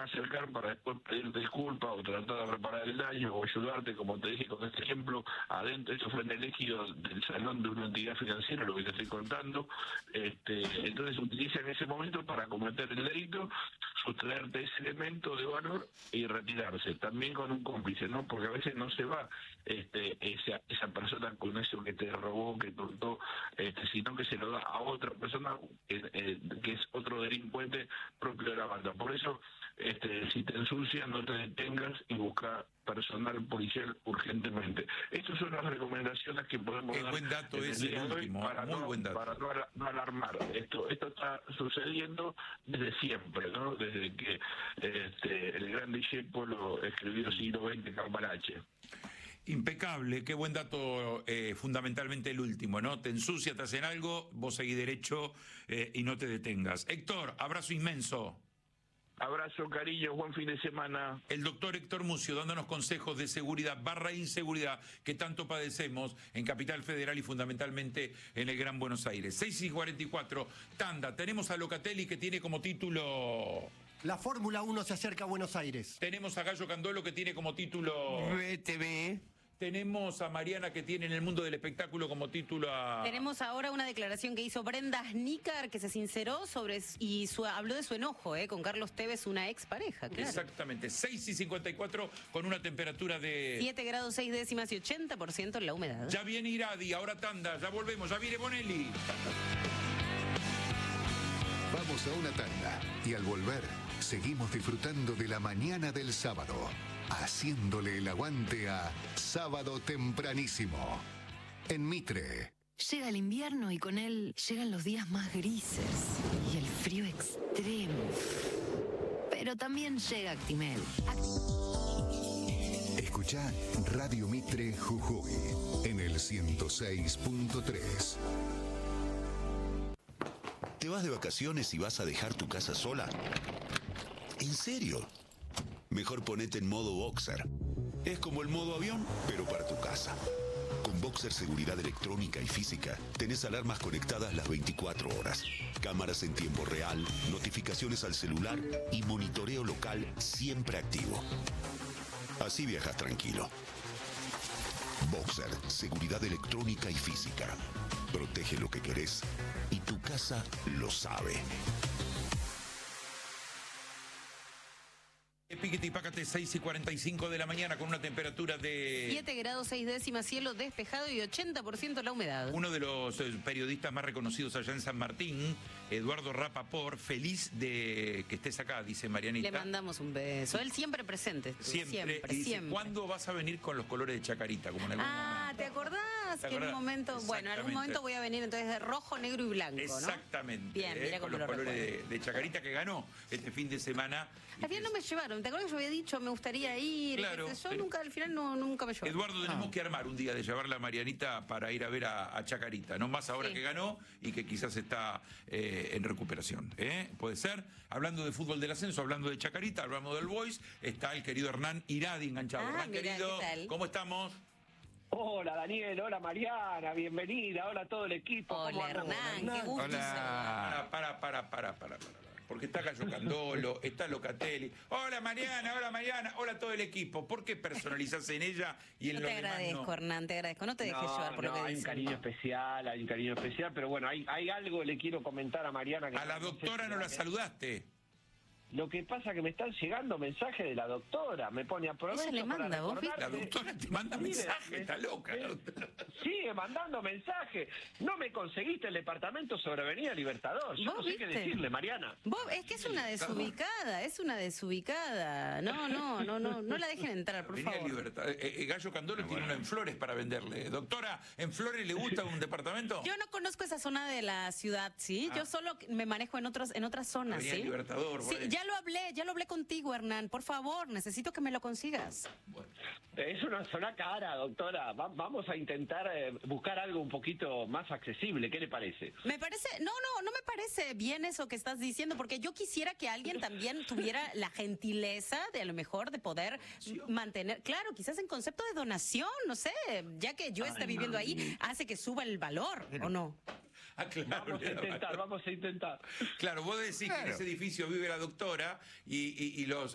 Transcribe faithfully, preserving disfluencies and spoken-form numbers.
acercar para después pedirte disculpas o tratar de reparar el daño o ayudarte, como te dije con este ejemplo, adentro, esto fue en el ejido del salón de una entidad financiera, lo que te estoy contando. Este, entonces utilizan ese momento para cometer el delito, sustraerte ese elemento de valor y retirarse, también con un cómplice, ¿no? Porque a veces no se va este, esa, esa persona con eso que te robó, que tortó, este, sino que se lo da a otra persona eh, eh, que es otro delincuente propio de la banda. Por eso, este, si te ensucian, no te detengas y busca personal policial urgentemente. Estas son las recomendaciones que podemos Qué dar. buen dato en el ese día de hoy último, para muy no, buen dato. para no, ala- no alarmar. Esto esto está sucediendo desde siempre, ¿no? Desde que este, el gran discípulo escribió siglo veinte, Cambalache. Impecable, qué buen dato, eh, fundamentalmente el último, ¿no? Te ensucia, te hacen algo, vos seguí derecho eh, y no te detengas. Héctor, abrazo inmenso. Abrazo, cariño, buen fin de semana. El doctor Héctor Mucio dándonos consejos de seguridad barra inseguridad que tanto padecemos en Capital Federal y fundamentalmente en el Gran Buenos Aires. seis y cuarenta y cuatro, tanda. Tenemos a Locatelli que tiene como título... La Fórmula uno se acerca a Buenos Aires. Tenemos a Gallo Candolo que tiene como título... B T V. Tenemos a Mariana que tiene en el mundo del espectáculo como título a... Tenemos ahora una declaración que hizo Brenda Snícar, que se sinceró sobre y su, habló de su enojo eh, con Carlos Tevez, una expareja, claro. Exactamente, seis y cincuenta y cuatro con una temperatura de... siete grados seis décimas y ochenta por ciento en la humedad. Ya viene Iradi, ahora tanda, ya volvemos, ya viene Bonelli. Vamos a una tanda y al volver seguimos disfrutando de la mañana del sábado, haciéndole el aguante a Sábado Tempranísimo en Mitre. Llega el invierno y con él llegan los días más grises y el frío extremo. Pero también llega Actimel. Escuchá Radio Mitre Jujuy en el ciento seis punto tres. ¿Te vas de vacaciones y vas a dejar tu casa sola? ¿En serio? Mejor ponete en modo Boxer. Es como el modo avión, pero para tu casa. Con Boxer Seguridad Electrónica y Física, tenés alarmas conectadas las veinticuatro horas, cámaras en tiempo real, notificaciones al celular y monitoreo local siempre activo. Así viajas tranquilo. Boxer Seguridad Electrónica y Física. Protege lo que querés y tu casa lo sabe. Piquete y pácate, seis y cuarenta y cinco de la mañana con una temperatura de... siete grados seis décimas, cielo despejado y ochenta por ciento la humedad. Uno de los eh, periodistas más reconocidos allá en San Martín, Eduardo Rapaport, feliz de que estés acá, dice Marianita. Le mandamos un beso. Él siempre presente. Siempre. Siempre, Y dice, siempre. ¿cuándo vas a venir con los colores de Chacarita? Como en algún Ah, momento? ¿te acordás? ¿Te Que en acordás? un momento, bueno, en algún momento voy a venir entonces de rojo, negro y blanco, ¿no? Exactamente. Bien, mira eh, cómo con lo los colores recuerdo. de, de Chacarita que ganó este fin de semana. Al final no me llevaron. ¿Te acuerdas que yo había dicho me gustaría ir? Claro, Qué sé yo pero- nunca, al final no, nunca me llevaron. Eduardo, tenemos que armar un día de llevarla a Marianita para ir a ver a, a Chacarita, no más ahora Sí. que ganó y que quizás está eh, en recuperación. ¿eh? Puede ser. Hablando de fútbol del ascenso, hablando de Chacarita, hablamos del Boys, está el querido Hernán Iradi enganchado. Ah, Hernán, mirá, querido, ¿qué tal? ¿cómo estamos? Hola Daniel, hola Mariana, bienvenida, hola a todo el equipo. ¿Cómo Hola, andamos? Hernán, qué gusto. Para, para, para, para, para, para. Porque está Gallo Candolo, está Locatelli. Hola Mariana, hola Mariana, hola todo el equipo. ¿Por qué personalizás en ella y en No los te demás agradezco, no? Hernán, te agradezco. No te dejes No, llevar por no, lo que hay un dicen. cariño especial, hay un cariño especial, pero bueno, hay, hay algo que le quiero comentar a Mariana. Que A la no sé doctora si no la que- saludaste. Lo que pasa es que me están llegando mensajes de la doctora, me pone aprovecho Ella le para manda, ¿vos viste? La recordarte- doctora te manda Sí, mensajes, me- está loca. me- la doctora. Sigue mandando mensajes. No me conseguiste el departamento sobre Avenida Libertador. Yo ¿Vos no sé qué viste? decirle, Mariana. Vos, es que es una desubicada, es una desubicada. No, no, no, no, no la dejen entrar, por Venía favor. Libertad. Eh, eh, Gallo Candolo tiene una en Flores para venderle. Doctora, ¿en Flores le gusta un departamento? Yo no conozco esa zona de la ciudad, ¿sí? Ah. Yo solo me manejo en otros, en otras zonas, Avenida ¿sí? Libertador, Sí, por ahí. ya lo hablé, ya lo hablé contigo, Hernán. Por favor, necesito que me lo consigas. Bueno. Es una zona cara, doctora. Va- vamos a intentar eh, buscar algo un poquito más accesible. ¿Qué le parece? Me parece, no, no, no me parece bien eso que estás diciendo, porque yo quisiera que alguien también tuviera la gentileza de a lo mejor de poder mantener, claro, quizás en concepto de donación, no sé, ya que yo esté viviendo ahí, hace que suba el valor, ¿o no? Ah, claro. Vamos a intentar, vamos a intentar. Claro, vos decís que en ese edificio vive la doctora y, y- y los